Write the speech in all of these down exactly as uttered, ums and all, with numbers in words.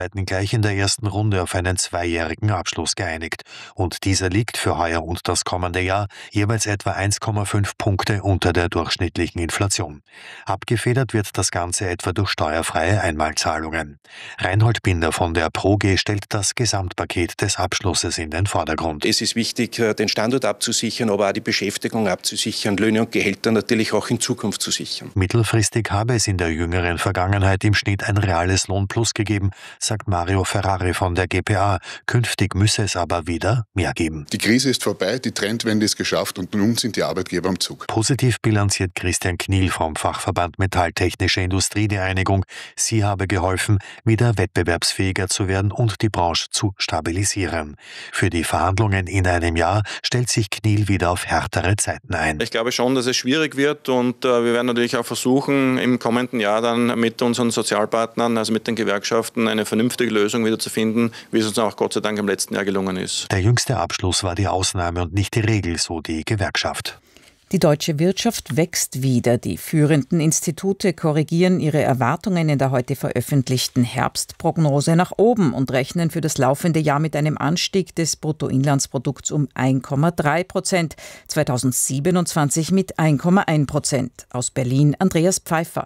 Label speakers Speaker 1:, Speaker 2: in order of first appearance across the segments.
Speaker 1: gleich in der ersten Runde auf einen zweijährigen Abschluss geeinigt. Und dieser liegt für heuer und das kommende Jahr jeweils etwa eins Komma fünf Punkte unter der durchschnittlichen Inflation. Abgefedert wird das Ganze etwa durch steuerfreie Einmalzahlungen. Reinhold Binder von der ProG stellt das Gesamtpaket des Abschlusses in den Vordergrund.
Speaker 2: Es ist wichtig, den Standort abzusichern, aber auch die Beschäftigung abzusichern, Löhne und Gehälter natürlich auch in Zukunft zu sichern.
Speaker 1: Mittelfristig habe es in der jüngeren Vergangenheit im Schnitt ein reales Lohnplus gegeben, sagt Mario Ferrari von der G P A. Künftig müsse es aber wieder mehr geben.
Speaker 3: Die Krise ist vorbei, die Trendwende ist geschafft und nun sind die Arbeitgeber am Zug.
Speaker 1: Positiv bilanziert Christian Kniel vom Fachverband Metalltechnische Industrie die Einigung. Sie habe geholfen, wieder wettbewerbsfähiger zu werden und die Branche zu stabilisieren. Für die Verhandlungen in einem Jahr stellt sich Kniel wieder auf härtere Zeiten ein.
Speaker 4: Ich glaube schon, dass es schwierig wird und äh, wir werden natürlich auch versuchen, im kommenden Jahr dann mit unseren Sozialpartnern, also mit den Gewerkschaften, eine vernünftige Lösung wieder zu finden, wie es uns auch Gott sei Dank im letzten Jahr gelungen ist.
Speaker 1: Der jüngste Abschluss war die Ausnahme und nicht die Regel, so die Gewerkschaft.
Speaker 5: Die deutsche Wirtschaft wächst wieder. Die führenden Institute korrigieren ihre Erwartungen in der heute veröffentlichten Herbstprognose nach oben und rechnen für das laufende Jahr mit einem Anstieg des Bruttoinlandsprodukts um eins Komma drei Prozent, zweitausendsiebenundzwanzig mit eins Komma eins Prozent. Aus Berlin Andreas Pfeiffer.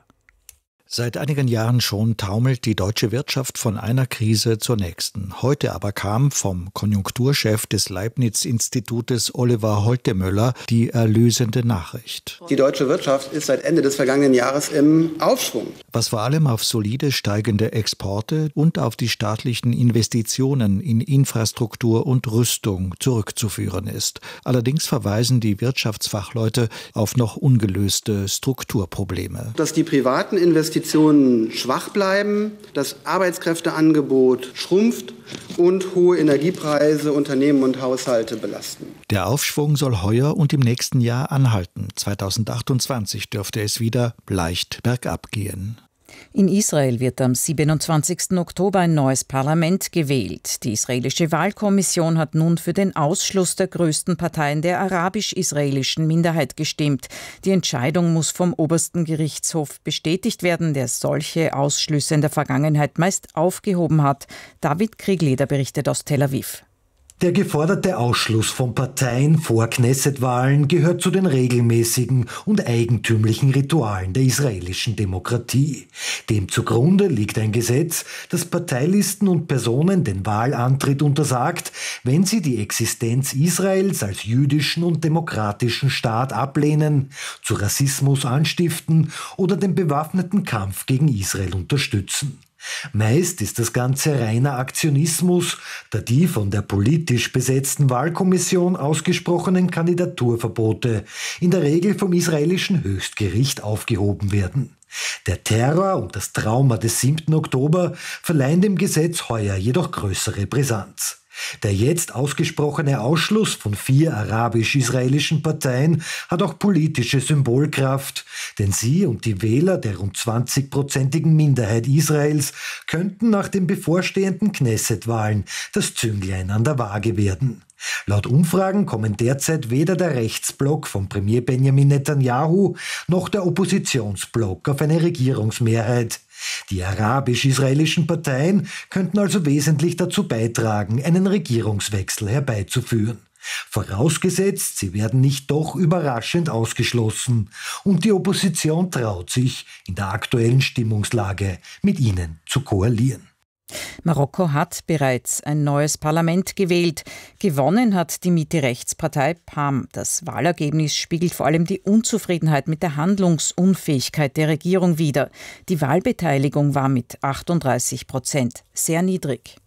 Speaker 6: Seit einigen Jahren schon taumelt die deutsche Wirtschaft von einer Krise zur nächsten. Heute aber kam vom Konjunkturchef des Leibniz-Institutes Oliver Holtemöller die erlösende Nachricht.
Speaker 7: Die deutsche Wirtschaft ist seit Ende des vergangenen Jahres im Aufschwung.
Speaker 6: Was vor allem auf solide steigende Exporte und auf die staatlichen Investitionen in Infrastruktur und Rüstung zurückzuführen ist. Allerdings verweisen die Wirtschaftsfachleute auf noch ungelöste Strukturprobleme.
Speaker 7: Dass die privaten Investitionen schwach bleiben, das Arbeitskräfteangebot schrumpft und hohe Energiepreise Unternehmen und Haushalte belasten.
Speaker 6: Der Aufschwung soll heuer und im nächsten Jahr anhalten. zweitausendachtundzwanzig dürfte es wieder leicht bergab gehen.
Speaker 5: In Israel wird am siebenundzwanzigsten Oktober ein neues Parlament gewählt. Die israelische Wahlkommission hat nun für den Ausschluss der größten Parteien der arabisch-israelischen Minderheit gestimmt. Die Entscheidung muss vom obersten Gerichtshof bestätigt werden, der solche Ausschlüsse in der Vergangenheit meist aufgehoben hat. David Kriegleder berichtet aus Tel Aviv.
Speaker 8: Der geforderte Ausschluss von Parteien vor Knesset-Wahlen gehört zu den regelmäßigen und eigentümlichen Ritualen der israelischen Demokratie. Dem zugrunde liegt ein Gesetz, das Parteilisten und Personen den Wahlantritt untersagt, wenn sie die Existenz Israels als jüdischen und demokratischen Staat ablehnen, zu Rassismus anstiften oder den bewaffneten Kampf gegen Israel unterstützen. Meist ist das Ganze reiner Aktionismus, da die von der politisch besetzten Wahlkommission ausgesprochenen Kandidaturverbote in der Regel vom israelischen Höchstgericht aufgehoben werden. Der Terror und das Trauma des siebten Oktober verleihen dem Gesetz heuer jedoch größere Brisanz. Der jetzt ausgesprochene Ausschluss von vier arabisch-israelischen Parteien hat auch politische Symbolkraft, denn sie und die Wähler der rund zwanzigprozentigen Minderheit Israels könnten nach den bevorstehenden Knesset-Wahlen das Zünglein an der Waage werden. Laut Umfragen kommen derzeit weder der Rechtsblock von Premier Benjamin Netanyahu noch der Oppositionsblock auf eine Regierungsmehrheit. Die arabisch-israelischen Parteien könnten also wesentlich dazu beitragen, einen Regierungswechsel herbeizuführen. Vorausgesetzt, sie werden nicht doch überraschend ausgeschlossen und die Opposition traut sich, in der aktuellen Stimmungslage mit ihnen zu koalieren.
Speaker 5: Marokko hat bereits ein neues Parlament gewählt. Gewonnen hat die Mitte-Rechts-Partei P A M. Das Wahlergebnis spiegelt vor allem die Unzufriedenheit mit der Handlungsunfähigkeit der Regierung wider. Die Wahlbeteiligung war mit achtunddreißig Prozent sehr niedrig.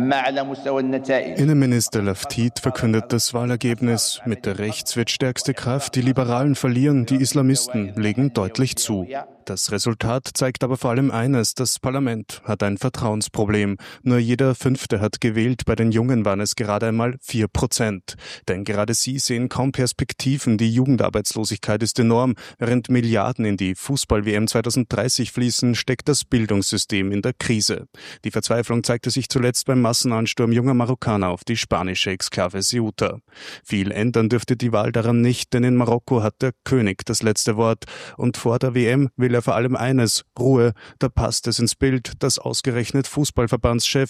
Speaker 9: Innenminister Laftit verkündet das Wahlergebnis. Mitte rechts wird stärkste Kraft, die Liberalen verlieren, die Islamisten legen deutlich zu. Das Resultat zeigt aber vor allem eines: Das Parlament hat ein Vertrauensproblem. Nur jeder Fünfte hat gewählt, bei den Jungen waren es gerade einmal vier Prozent. Denn gerade sie sehen kaum Perspektiven, die Jugendarbeitslosigkeit ist enorm. Während Milliarden in die Fußball-W M zweitausenddreißig fließen, steckt das Bildungssystem in der Krise. Die Verzweiflung zeigte sich zuletzt beim Massenansturm junger Marokkaner auf die spanische Exklave Ceuta. Viel ändern dürfte die Wahl daran nicht, denn in Marokko hat der König das letzte Wort. Und vor der W M will will er vor allem eines: Ruhe. Da passt es ins Bild, dass ausgerechnet Fußballverbandschef